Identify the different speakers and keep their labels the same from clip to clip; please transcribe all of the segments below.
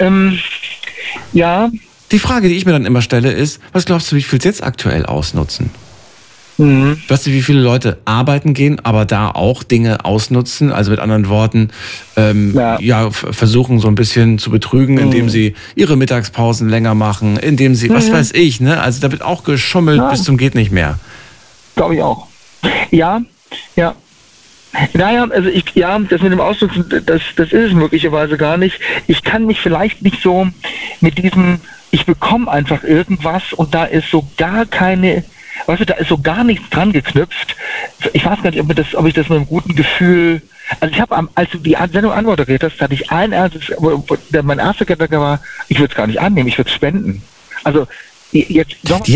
Speaker 1: Ähm, ja.
Speaker 2: Die Frage, die ich mir dann immer stelle, ist, was glaubst du, wie viel es jetzt aktuell ausnutzen? Weißt du, wie viele Leute arbeiten gehen, aber da auch Dinge ausnutzen? Also mit anderen Worten, versuchen so ein bisschen zu betrügen, indem sie ihre Mittagspausen länger machen, indem sie, was weiß ich, ne? Also da wird auch geschummelt bis zum geht nicht mehr.
Speaker 1: Glaube ich auch. Ja. Naja, also das mit dem Ausnutzen, das ist es möglicherweise gar nicht. Ich kann mich vielleicht nicht so mit diesem, ich bekomme einfach irgendwas und da ist so gar keine, weißt du, da ist so gar nichts dran geknüpft. Ich weiß gar nicht, ob ich das mit einem guten Gefühl, also ich habe, als du die Sendung anmoderiert hast, hatte ich mein erster Gedanke war, ich würde es gar nicht annehmen, ich würde es spenden. Also jetzt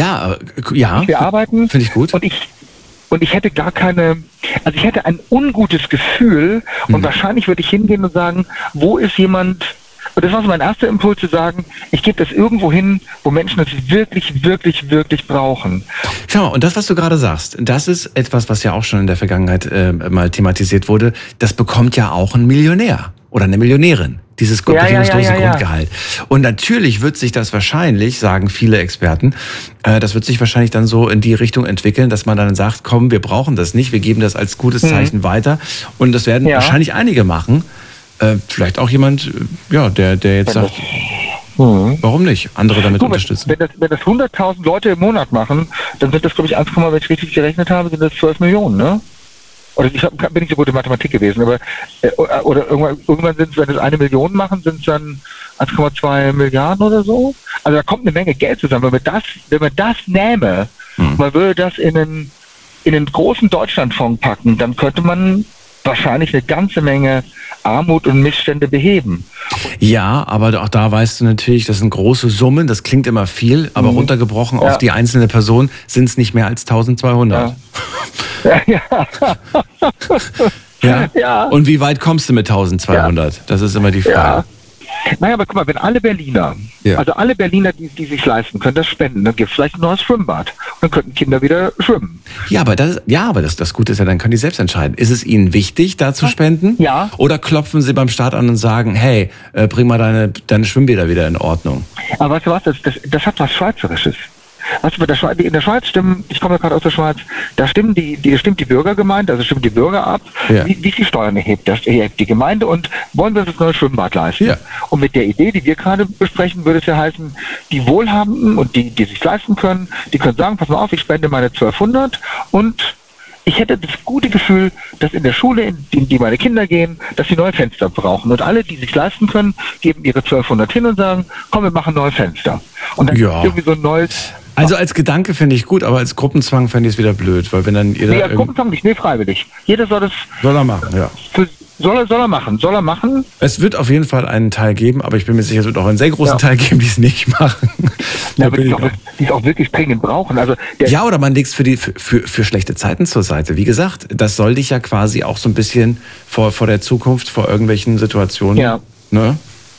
Speaker 1: wir arbeiten.
Speaker 2: Finde ich gut.
Speaker 1: Und ich hätte gar keine, also ich hätte ein ungutes Gefühl und wahrscheinlich würde ich hingehen und sagen, wo ist jemand, und das war so mein erster Impuls zu sagen, ich gebe das irgendwo hin, wo Menschen das wirklich, wirklich, wirklich brauchen.
Speaker 2: Schau mal, und das, was du gerade sagst, das ist etwas, was ja auch schon in der Vergangenheit mal thematisiert wurde, das bekommt ja auch ein Millionär oder eine Millionärin. Dieses bedingungslose Grundgehalt. Und natürlich wird sich das wahrscheinlich, sagen viele Experten, das wird sich wahrscheinlich dann so in die Richtung entwickeln, dass man dann sagt, komm, wir brauchen das nicht, wir geben das als gutes Zeichen weiter. Und das werden wahrscheinlich einige machen. Vielleicht auch jemand, der jetzt sagt, warum nicht? Andere damit unterstützen.
Speaker 1: Wenn das 100.000 Leute im Monat machen, dann sind das, glaube ich, wenn ich richtig gerechnet habe, sind das 12 Millionen, ne? Oder bin nicht so gut in Mathematik gewesen, aber oder irgendwann sind es, wenn es 1 Million machen, sind es dann 1,2 Milliarden oder so. Also da kommt eine Menge Geld zusammen. Wenn man das nähme, man würde das in einen großen Deutschlandfonds packen, dann könnte man wahrscheinlich eine ganze Menge Armut und Missstände beheben.
Speaker 2: Ja, aber auch da weißt du natürlich, das sind große Summen, das klingt immer viel, aber runtergebrochen auf die einzelne Person sind es nicht mehr als 1200. Ja. Und wie weit kommst du mit 1200? Das ist immer die Frage.
Speaker 1: Ja. Naja, aber guck mal, wenn alle Berliner, die sich leisten können, das spenden, dann gibt es vielleicht ein neues Schwimmbad. Und dann könnten Kinder wieder schwimmen.
Speaker 2: Ja, aber das Gute ist ja, dann können die selbst entscheiden. Ist es ihnen wichtig, da zu spenden?
Speaker 1: Ja.
Speaker 2: Oder klopfen sie beim Staat an und sagen, hey, bring mal deine Schwimmbäder wieder in Ordnung?
Speaker 1: Aber weißt du was, das hat was Schweizerisches. Weißt du, in der Schweiz ich komme ja gerade aus der Schweiz, da stimmt die Bürgergemeinde, also stimmen die Bürger ab, wie viel Steuern erhebt die Gemeinde und wollen wir das neue Schwimmbad leisten. Ja. Und mit der Idee, die wir gerade besprechen, würde es ja heißen, die Wohlhabenden und die sich leisten können, die können sagen, pass mal auf, ich spende meine 1200 und ich hätte das gute Gefühl, dass in der Schule, in die meine Kinder gehen, dass sie neue Fenster brauchen. Und alle, die sich leisten können, geben ihre 1200 hin und sagen, komm, wir machen neue Fenster. Und dann ist irgendwie so ein neues...
Speaker 2: Also als Gedanke finde ich gut, aber als Gruppenzwang fände ich es wieder blöd, weil wenn dann jeder...
Speaker 1: Nee, als Gruppenzwang nicht, freiwillig. Jeder soll das...
Speaker 2: Soll er machen, ja.
Speaker 1: Soll er machen.
Speaker 2: Es wird auf jeden Fall einen Teil geben, aber ich bin mir sicher, es wird auch einen sehr großen Teil geben, die es nicht machen.
Speaker 1: Ja, die es auch wirklich dringend brauchen. Also
Speaker 2: oder man legt es für schlechte Zeiten zur Seite. Wie gesagt, das soll dich ja quasi auch so ein bisschen vor der Zukunft, vor irgendwelchen Situationen...
Speaker 1: Ja.
Speaker 2: Ne?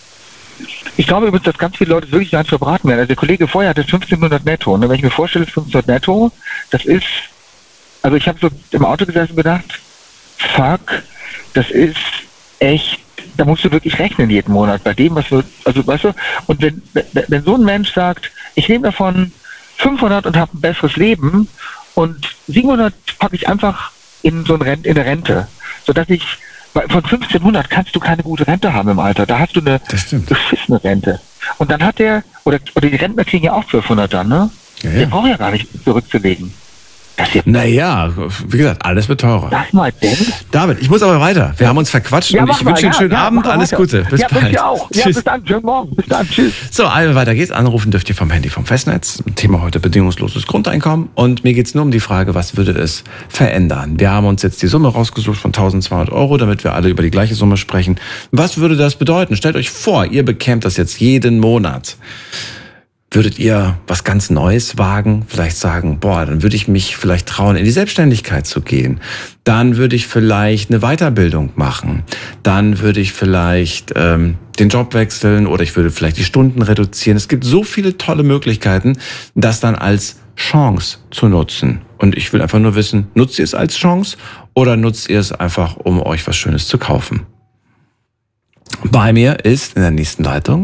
Speaker 1: Ich glaube übrigens, dass ganz viele Leute wirklich gar nicht verbraten werden. Also der Kollege vorher hatte 1500 netto. Und wenn ich mir vorstelle, 1500 netto, das ist, also ich habe so im Auto gesessen und gedacht, fuck, das ist echt, da musst du wirklich rechnen jeden Monat bei dem, was du, also weißt du, und wenn so ein Mensch sagt, ich nehme davon 500 und habe ein besseres Leben und 700 packe ich einfach in eine Rente, sodass ich von 1500 kannst du keine gute Rente haben im Alter. Da hast du eine beschissene Rente. Und dann hat oder die Rentner kriegen ja auch 1200 dann, ne? Ja. Der braucht ja gar nicht zurückzulegen.
Speaker 2: Naja, wie gesagt, alles wird teurer.
Speaker 1: Das mal denken.
Speaker 2: David, ich muss aber weiter. Wir haben uns verquatscht und ich wünsche dir einen schönen Abend. Alles Gute. Bis bald.
Speaker 1: Ja, auch. Ja, bis dann. Schönen Morgen. Bis dann. Tschüss.
Speaker 2: So, weiter geht's. Anrufen dürft ihr vom Handy vom Festnetz. Thema heute bedingungsloses Grundeinkommen. Und mir geht's nur um die Frage, was würde es verändern? Wir haben uns jetzt die Summe rausgesucht von 1200 €, damit wir alle über die gleiche Summe sprechen. Was würde das bedeuten? Stellt euch vor, ihr bekämt das jetzt jeden Monat. Würdet ihr was ganz Neues wagen? Vielleicht sagen, dann würde ich mich vielleicht trauen, in die Selbstständigkeit zu gehen. Dann würde ich vielleicht eine Weiterbildung machen. Dann würde ich vielleicht den Job wechseln oder ich würde vielleicht die Stunden reduzieren. Es gibt so viele tolle Möglichkeiten, das dann als Chance zu nutzen. Und ich will einfach nur wissen, nutzt ihr es als Chance oder nutzt ihr es einfach, um euch was Schönes zu kaufen? Bei mir ist in der nächsten Leitung